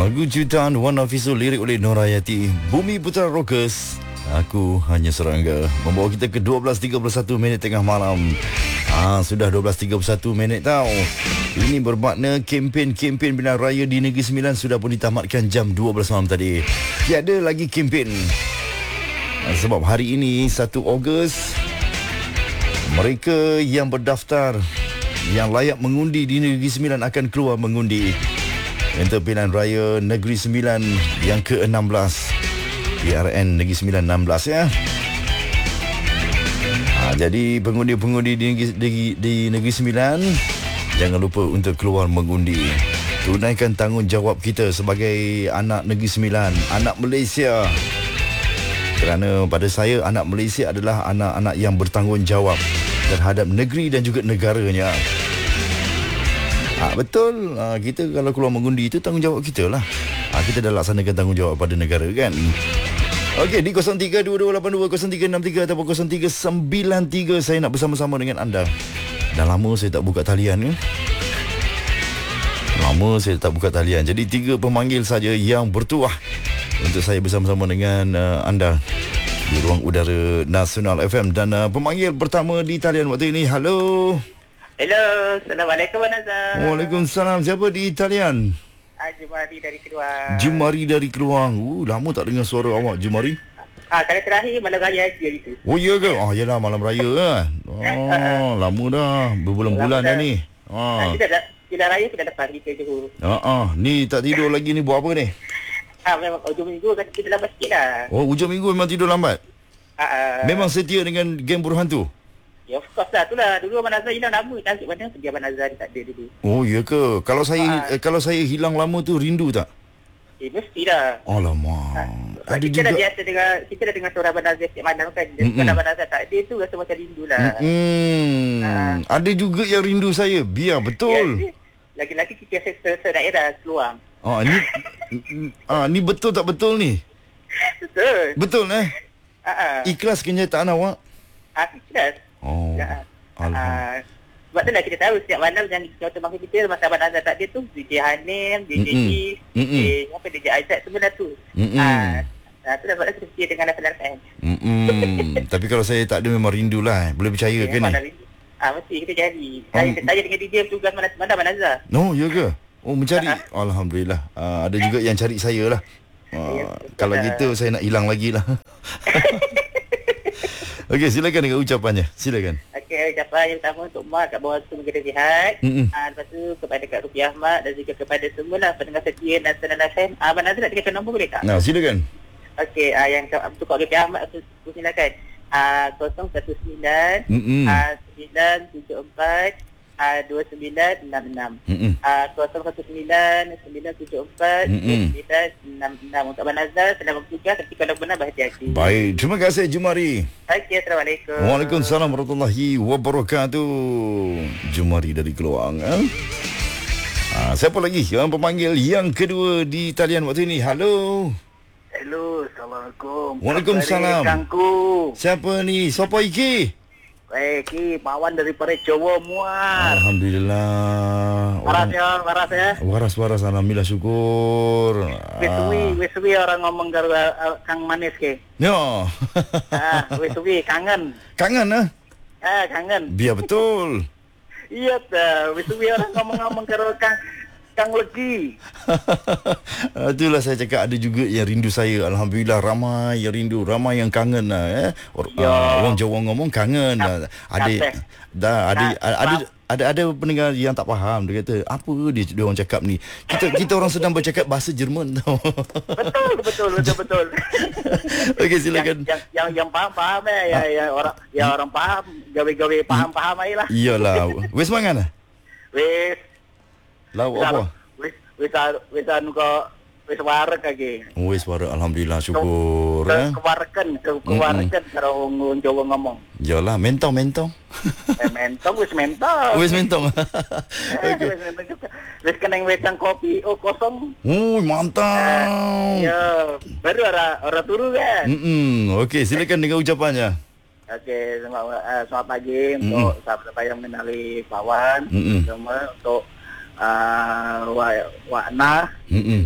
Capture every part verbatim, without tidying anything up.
Lagu jutaan Wan Hafizul, lirik oleh Norayati, Bumi Putra Rockers, Aku Hanya Serangga, membawa kita ke dua belas tiga puluh satu minit tengah malam. Ah, sudah dua belas tiga puluh satu minit tau. Ini bermakna kempen-kempen Pilihan Raya di Negeri Sembilan sudah pun ditamatkan jam dua belas malam tadi. Tiada lagi kempen. Ah, sebab hari ini satu Ogos, mereka yang berdaftar, yang layak mengundi di Negeri Sembilan akan keluar mengundi untuk Pilihan Raya Negeri Sembilan yang ke enam belas. P R N Negeri Sembilan enam belas ya. Ha, jadi pengundi-pengundi di Negeri, di, di Negeri Sembilan, jangan lupa untuk keluar mengundi. Tunaikan tanggungjawab kita sebagai anak Negeri Sembilan, anak Malaysia. Kerana pada saya, anak Malaysia adalah anak-anak yang bertanggungjawab terhadap negeri dan juga negaranya. Ha, betul, ha, kita kalau keluar mengundi itu tanggungjawab kita lah. Ha, kita dah laksanakan tanggungjawab pada negara kan. Okey, di kosong tiga dua dua lapan dua kosong tiga enam tiga ataupun kosong tiga sembilan tiga saya nak bersama-sama dengan anda. Dah lama saya tak buka talian ya. Lama saya tak buka talian. Jadi tiga pemanggil saja yang bertuah untuk saya bersama-sama dengan uh, anda di ruang udara Nasional F M. Dan uh, pemanggil pertama di talian waktu ini. Halo. Hello, Assalamualaikum Azhar. Waalaikumsalam. Siapa di talian? Ah, Jumari dari Keluang. Jumari dari Keluang. Uh, lama tak dengar suara awak, Jumari. Ah, kali terakhir malam raya aja gitu. Oh, iya ke? Oh, yelah, malam raya kan. Oh, lama dah. Berbulan-bulan dah ni. Ah, Ah. kita dah Pilihan Raya kita dapat di Johor. Ah, ah. Ni tak tidur lagi ni, buat apa ni? Ah, memang hujung minggu kan kita lambat sikit lah. Oh, hujung minggu memang tidur lambat. Ah, ah. Memang setia dengan geng buruh hantu. Ya, of course lah. Itulah. Dulu Abang Azhar hilang lama. Nasib mana pergi Abang Azhar tak ada dulu. Oh, iya ke? Kalau saya Ah. eh, kalau saya hilang lama tu rindu tak? Eh, mestilah. Alamak. Ah, Ada kita juga. dah biasa dengan kita dah dengar suara Abang Azhar setiap malam kan. Mm-mm. Kalau Abang Azhar tak ada tu rasa macam rindu lah. Hmm. Ah. Ada juga yang rindu saya. Biar betul. Ya, lagi-lagi kita se daerah Keluang. Ah, ni ah, ni betul tak betul ni? Betul. Betul eh? Ah, ah. Ikhlas kenyataan awak? Ah, ikhlas. Oh. Ya. Alhamdulillah. Ah, sebab tu lah kita tahu setiap malam yang contoh masa kita masa Abang Azhar tak ada tu D J Hanim, D J Mm-mm. Is, D J Mm-mm. apa D J Aizat semua dah tu. Mm-mm. Ah, ah, tu dah sebab tu kita dengan Nasional F M. Mm-mm. Tapi kalau saya tak ada memang rindulah. Boleh percaya ke ni? Ah, mesti kita cari. Saya, Oh. saya dengan D J tugas mana mana Abang Azhar. No, ya ke? Oh, mencari. Ah. Alhamdulillah. Ah, ada juga yang cari saya lah. Ah, Ya, kalau betul. gitu saya nak hilang lagi lah. Okey, silakan dengan ucapannya. Silakan. Okey, ucapan yang pertama untuk Mak kat bawah semua kita sihat. Mm-mm. Ah, lepas tu kepada Kak Rupiah Ahmad dan juga kepada semualah pendengar setia Nasional F M. Ah, Abang Azhar nak tinggalkan nombor boleh tak? Nah, silakan. Okey, ah, yang untuk Kak Rupiah Ahmad tu tu silakan. Ah, kosong satu sembilan Mm-mm. ah, sembilan tujuh empat ah, dua sembilan enam enam. Mm-mm. Ah, kosong satu sembilan sembilan tujuh empat dua Mm-mm. sembilan enam enam. Untuk Abang Azhar selamat bertugas, tapi kalau benar berhati-hati. Baik, terima kasih Jumari. Okey, Assalamualaikum. Waalaikumsalam warahmatullahi wabarakatuh. Jumari dari Keluang. Eh? Ah, siapa lagi yang pemanggil yang kedua di talian waktu ini? Halo. Hello, Assalamualaikum. Waalaikumsalam. Kangku. Siapa ni? Siapa iki? Eh, Ki, Mawan daripada Jawa Muar. Alhamdulillah. Waras ya, waras ya. Waras-waras, alhamdulillah, syukur. Wis suwi, Ah. wis suwi orang ngomong karo uh, Kang Manis ke. Ya. Ah, wis suwi kangen. Kangen ah? Ah, kangen. Biar betul. Iya ta, wis suwi orang ngomong-ngomong karo Kang Kang Legi. Itulah saya cakap, ada juga yang rindu saya. Alhamdulillah, ramai yang rindu, ramai yang kangen lah, eh. Or, Ya. uh, orang Jawa ngomong kangen lah. Ada Kapes. dah ada Kap- ada ada ada pendengar yang tak faham. Dia kata, apa dia, dia orang cakap ni? Kita kita orang sedang bercakap bahasa Jerman tau. Betul, betul, betul, betul. Okey, silakan. Yang yang yang faham faham eh, ya, ya orang ya orang faham, gawe-gawe faham-faham ai lah. Iyalah. Wes mangan ah? Wis Lauk apa? Wis wis wis anu ko wis warek lagi. Wes suara, alhamdulillah, syukur. Eh? Kewareken, kewareken karo wong Jawa ngomong. Yalah, mentong-mentong. Eh, mentong wis mentong. Wes mentong. Eh, wis mentong juga. Wis keneng wedang kopi oh kosong. Oh, mantap. Ya, baru ora ora turu kan. Mm-mm. Okey, silakan dengan ucapannya. Oke, selamat, uh, selamat pagi untuk sahabat-sahabat yang mengenali Pawan, Mm-mm. semua untuk uh, Wa- Wakna, Mm-mm.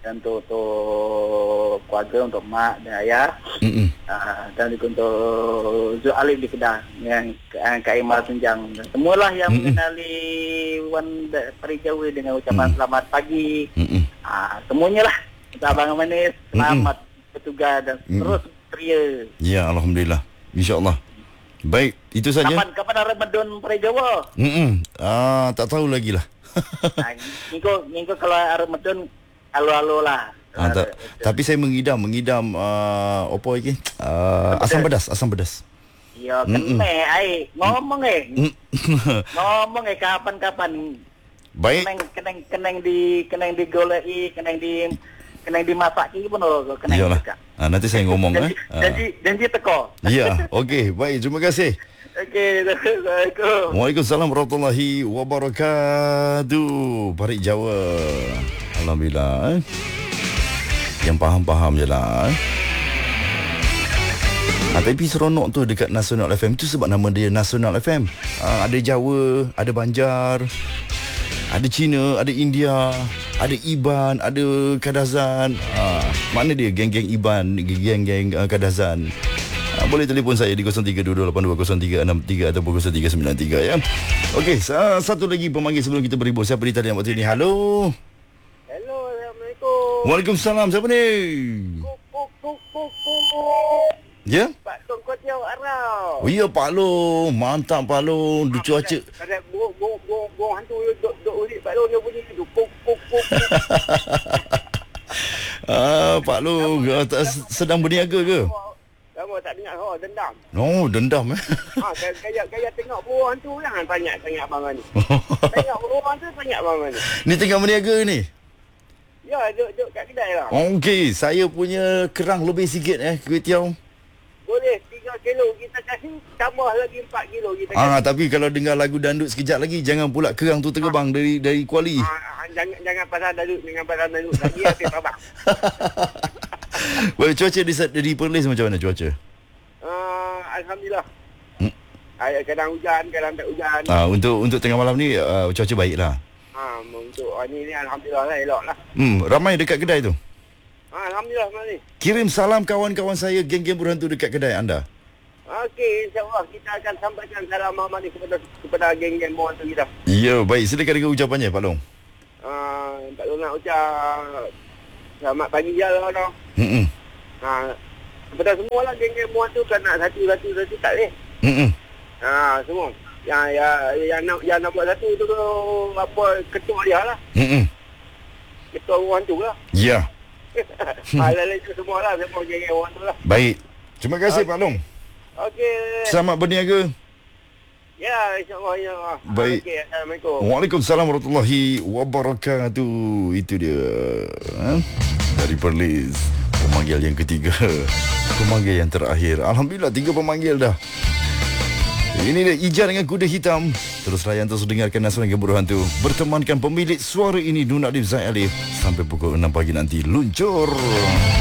dan untuk, untuk keluarga, untuk mak dan ayah. Mm-mm. Uh, dan juga untuk Zul Alif di Kedah, yang Kak Imal Senjang. Semualah yang Mm-mm. mengenali Wan Pari Jawa dengan ucapan Mm-mm. selamat pagi. Mm-mm. Uh, semuanya lah. Untuk Abang Manis, selamat bertugas dan Mm-mm. terus ceria. Ya, alhamdulillah. InsyaAllah. Baik, itu saja. Kapan kapan ada Ramadan Pari Jawa? Mm-mm. Ah, tak tahu lagi lah. Nah, minggu minggu kalau ada Ramadan, alo-alo lah. Ah, tak, tapi saya mengidam, mengidam uh, apa lagi? Uh, asam pedas, asam pedas. Ya, Mm-mm. kena ai ngomong eh. Mm. Ngomong eh kapan-kapan. Baik. Kenang kenang kenang di kenang digoleki, kenang di kenang dimasaki pun lo kenang Iyalah. juga. Ah, nanti saya ngomong eh. Janji, janji, janji teko. Ya, okey, baik, terima kasih. Okey, Assalamualaikum. Waalaikumsalam warahmatullahi wabarakatuh. Parik Jawa. Alhamdulillah. Eh. Yang faham-faham je lah. Eh. Ah, tapi seronok tu dekat Nasional F M tu sebab nama dia Nasional F M. Ah, ada Jawa, ada Banjar, ada Cina, ada India, ada Iban, ada Kadazan. Ah, mana dia geng-geng Iban, geng-geng uh, Kadazan. Ah, boleh telefon saya di kosong tiga dua dua lapan dua kosong tiga enam tiga ataupun kosong tiga sembilan tiga ya. Okey, satu lagi pemanggil sebelum kita berhibur. Siapa di talian waktu ini? Halo. Hello, Assalamualaikum. Waalaikumsalam. Siapa ni? Kuk kuk kuk kuk kuk. Ya? Pak Long kau tiaw arau. Oh ya, Pak Long. Mantap Pak Long. Du cuaca. Ada bo bo bo bo hantu duk duk urik Pak Long dia bunyi tu kuk kuk kuk. Ah, Pak Long uh, tak, sedang berniaga ke? Lama tak dengar oh dendam. Oh, dendam eh. Ha gaya gaya tengok buruh hantu jangan banyak sangat abang ni. Tengok buruh hantu banyak abang ni. Ni tengah berniaga ni. Ya, duk duk kat kedai lah. Okey, saya punya kerang lebih sikit eh, kuih tiaw. Boleh tiga kilo kita kasih, tambah lagi empat kilo kita Ah, kasih. tapi kalau dengar lagu dandut sekejap lagi, jangan pula kerang tu terbang dari dari Kuala. Ha, jangan jangan pasal dalut dengan pasal dalut lagi habis abang. Baik, cuaca di, di Perlis macam mana cuaca? Uh, Alhamdulillah. Hmm. Ay, kadang hujan, kadang tak hujan. Ah, untuk untuk tengah malam ni uh, cuaca baiklah. Ha, untuk hari ni alhamdulillah lah elok lah. Hmm, ramai dekat kedai tu. Ha, alhamdulillah mari. Kirim salam kawan-kawan saya geng-geng berhantu dekat kedai anda. Okey, insya-Allah kita akan sampaikan salam Muhammad kepada kepada geng-geng mohon tu kita. Ya, baik. Silakan dengan ucapannya, Pak Long. Ah, uh, tak tahu nak ucap selamat pagi je lah no. Hmm. Ha, kepada semua lah geng-geng mohon tu kan nak satu-satu satu tak boleh. Hmm. Ha, semua. Yang yang yang nak yang nak buat satu tu apa ketua dia lah. Hmm. Ketua orang tu lah. Ya. Ha, lain tu semua lah, semua geng-geng orang tu lah. Baik. Terima kasih, Pak Long. Okey. Selamat berniaga. Ya, insya-Allah ya. Baik. Okey, assalamualaikum. Waalaikumsalam warahmatullahi wabarakatuh. Itu dia. Ha? Dari Perlis. Pemanggil yang ketiga. Pemanggil yang terakhir. Alhamdulillah, tiga pemanggil dah. Ini dia Ijaz dengan Kuda Hitam. Terus layan, terus dengarkan Nasional Gembira Hantu. Bertemankan pemilik suara ini Nur Nadim Zaid Alif. Sampai pukul enam pagi nanti. Luncur.